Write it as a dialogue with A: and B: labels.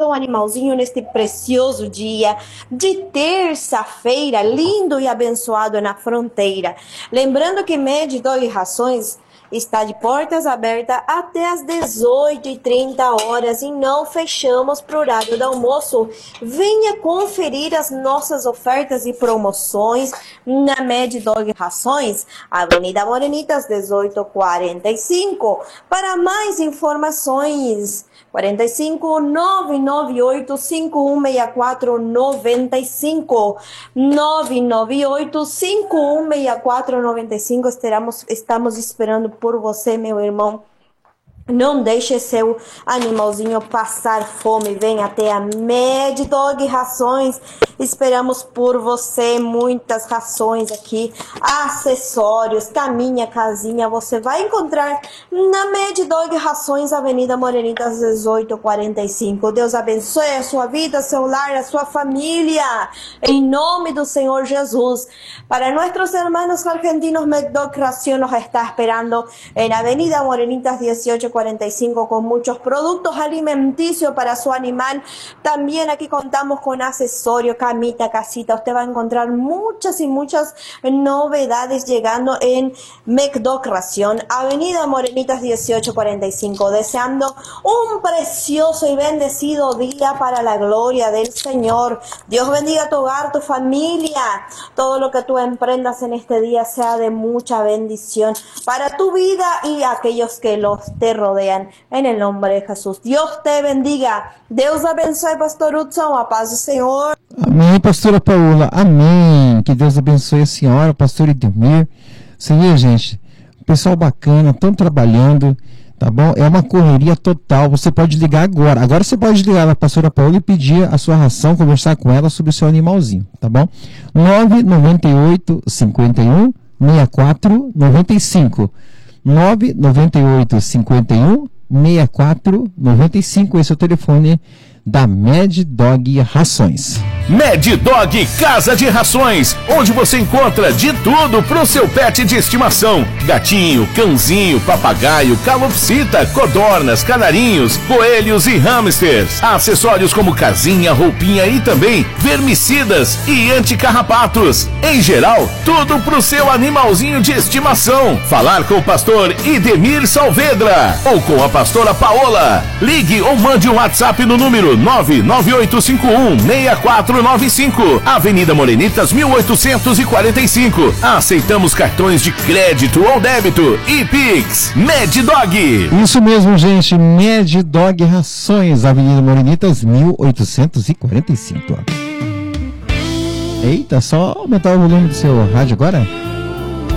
A: o animalzinho neste precioso dia de terça-feira, lindo e abençoado na fronteira. Lembrando que Mad Dog Rações está de portas abertas até as 18h30 e não fechamos para o horário do almoço. Venha conferir as nossas ofertas e promoções na Mad Dog Rações, Avenida Morenitas 1845. Para mais informações, 45 998 5164 95 998 5164 95. Estamos esperando por você, meu irmão. Não deixe seu animalzinho passar fome. Venha até a Mad Dog Rações. Esperamos por você. Muitas rações aqui, acessórios, caminha, casinha. Você vai encontrar na Mad Dog Rações, Avenida Morenitas 1845. Deus abençoe a sua vida, seu lar, a sua família. Em nome do Senhor Jesus. Para nuestros hermanos argentinos, Mad Dog Ración nos está esperando en Avenida Morenitas 1845 con muchos productos alimenticios para su animal. También aquí contamos con accesorios, camita, casita. Usted va a encontrar muchas y muchas novedades llegando en McDog Ración, Avenida Morenitas 1845. Deseando un precioso y bendecido día para la gloria del Señor. Dios bendiga tu hogar, tu familia. Todo lo que tú emprendas en este día sea de mucha bendición para tu vida y aquellos que te rodean. En el nombre de Jesús. Dios te bendiga. Deus abençoe, Pastor Hudson. A paz do Senhor.
B: Amém, pastora Paola. Amém. Que Deus abençoe a senhora, pastor Idemir. Você vê, gente, pessoal bacana, estão trabalhando, tá bom? É uma correria total. Você pode ligar agora. Agora você pode ligar na pastora Paola e pedir a sua ração, conversar com ela sobre o seu animalzinho, tá bom? 998 51 64 95. 998 51 64 95. Esse é o telefone da Mad Dog Rações.
C: Mad Dog Casa de Rações, onde você encontra de tudo pro seu pet de estimação: gatinho, cãozinho, papagaio, calopsita, codornas, canarinhos, coelhos e hamsters. Acessórios como casinha, roupinha e também vermicidas e anticarrapatos. Em geral, tudo pro seu animalzinho de estimação. Falar com o pastor Idemir Saavedra ou com a pastora Paola. Ligue ou mande um WhatsApp no número 99851-6495, Avenida Morenitas 1845. Aceitamos cartões de crédito ou débito e Pix. Mad Dog.
B: Isso mesmo, gente. Mad Dog Rações, Avenida Morenitas 1845. Eita, só aumentar o volume do seu rádio agora.